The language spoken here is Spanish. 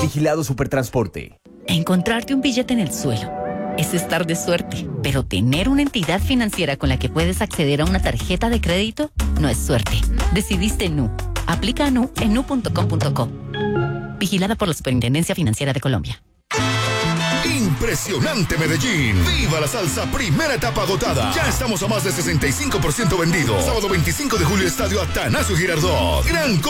Vigilado Supertransporte. Encontrarte un billete en el suelo es estar de suerte, pero tener una entidad financiera con la que puedes acceder a una tarjeta de crédito no es suerte. Decidiste Nu. Aplica a Nu en nu.com.co. Vigilada por la Superintendencia Financiera de Colombia. Impresionante Medellín. ¡Viva la salsa! Primera etapa agotada. Ya estamos a más de 65% vendidos. Sábado 25 de julio, Estadio Atanasio Girardot. Gran